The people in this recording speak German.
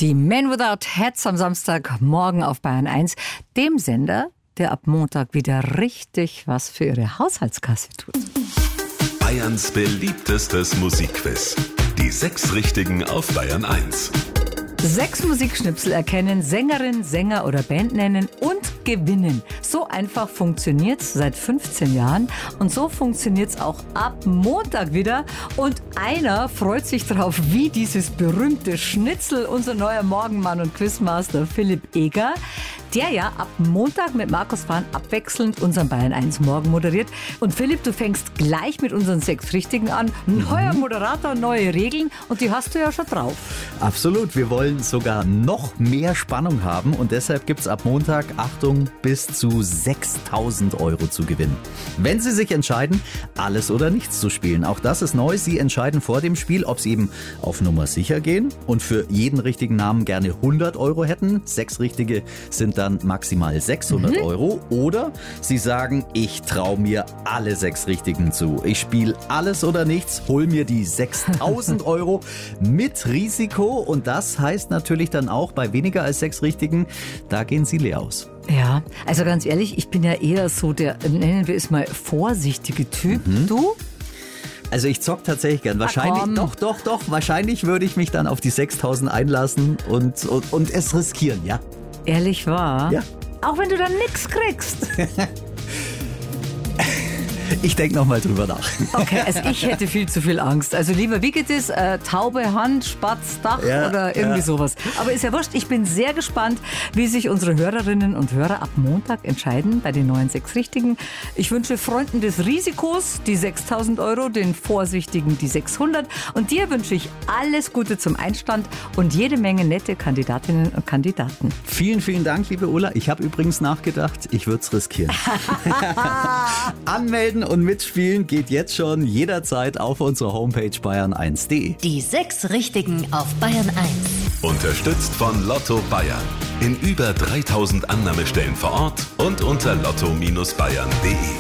Die Men Without Hats am Samstagmorgen auf Bayern 1, dem Sender, der ab Montag wieder richtig was für ihre Haushaltskasse tut. Bayerns beliebtestes Musikquiz. Die 6 Richtigen auf Bayern 1. 6 Musikschnipsel erkennen, Sängerin, Sänger oder Band nennen und gewinnen. So einfach funktioniert's seit 15 Jahren und so funktioniert's auch ab Montag wieder. Und einer freut sich drauf, wie dieses berühmte Schnitzel, unser neuer Morgenmann und Quizmaster Philipp Eger, der ja ab Montag mit Markus Fahn abwechselnd unseren Bayern 1 Morgen moderiert. Und Philipp, du fängst gleich mit unseren 6 Richtigen an. Neuer Moderator, neue Regeln und die hast du ja schon drauf. Absolut, wir wollen sogar noch mehr Spannung haben und deshalb gibt es ab Montag, Achtung, bis zu 6.000 € zu gewinnen. Wenn Sie sich entscheiden, alles oder nichts zu spielen, auch das ist neu. Sie entscheiden vor dem Spiel, ob Sie eben auf Nummer sicher gehen und für jeden richtigen Namen gerne 100 € hätten. 6 richtige sind dann maximal 600 € oder Sie sagen, ich traue mir alle 6 Richtigen zu. Ich spiele alles oder nichts, hol mir die 6.000 € mit Risiko und das heißt natürlich dann auch bei weniger als 6 Richtigen, da gehen Sie leer aus. Ja, also ganz ehrlich, ich bin ja eher so der, nennen wir es mal, vorsichtige Typ. Du? Also ich zock tatsächlich gern. Wahrscheinlich, doch, wahrscheinlich würde ich mich dann auf die 6.000 einlassen und es riskieren, ja. Ehrlich wahr? Ja. Auch wenn du dann nichts kriegst. Ich denke nochmal drüber nach. Okay, also ich hätte viel zu viel Angst. Also lieber, wie geht es? Taube Hand, Spatz Dach oder irgendwie sowas. Aber ist ja wurscht, ich bin sehr gespannt, wie sich unsere Hörerinnen und Hörer ab Montag entscheiden bei den neuen 6 Richtigen. Ich wünsche Freunden des Risikos die 6.000 €, den Vorsichtigen die 600 und dir wünsche ich alles Gute zum Einstand und jede Menge nette Kandidatinnen und Kandidaten. Vielen, vielen Dank, liebe Ulla. Ich habe übrigens nachgedacht, ich würde es riskieren. Anmelden und mitspielen geht jetzt schon jederzeit auf unserer Homepage bayern1.de. Die 6 Richtigen auf Bayern 1. Unterstützt von Lotto Bayern. In über 3000 Annahmestellen vor Ort und unter lotto-bayern.de.